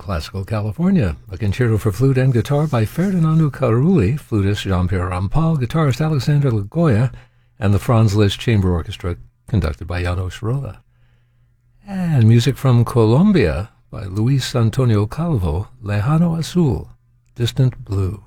Classical California, a concerto for flute and guitar by Ferdinando Carulli, flutist Jean-Pierre Rampal, guitarist Alexander Lagoya, and the Franz Liszt Chamber Orchestra, conducted by Janos Rolla. And music from Colombia by Luis Antonio Calvo, Lejano Azul, Distant Blue.